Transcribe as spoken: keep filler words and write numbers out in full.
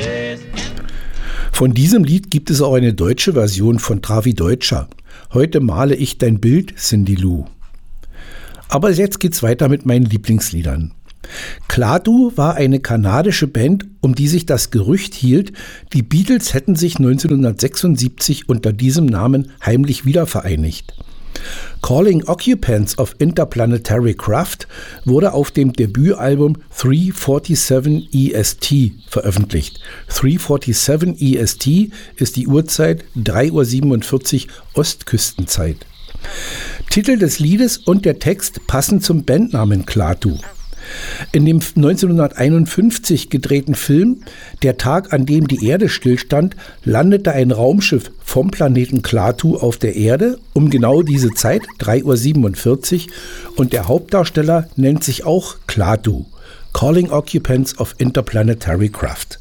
Von diesem Lied gibt es auch eine deutsche Version von Travi Deutscher. Heute male ich dein Bild, Cindy Lou. Aber jetzt geht's weiter mit meinen Lieblingsliedern. Klaatu war eine kanadische Band, um die sich das Gerücht hielt, die Beatles hätten sich neunzehnhundertsechsundsiebzig unter diesem Namen heimlich wiedervereinigt. Calling Occupants of Interplanetary Craft wurde auf dem Debütalbum drei siebenundvierzig E S T veröffentlicht. drei siebenundvierzig E S T ist die Uhrzeit drei Uhr siebenundvierzig Ostküstenzeit. Titel des Liedes und der Text passen zum Bandnamen Klaatu. In dem neunzehnhunderteinundfünfzig gedrehten Film Der Tag, an dem die Erde stillstand, landete ein Raumschiff vom Planeten Klaatu auf der Erde um genau diese Zeit, drei Uhr siebenundvierzig, und der Hauptdarsteller nennt sich auch Klaatu, Calling Occupants of Interplanetary Craft.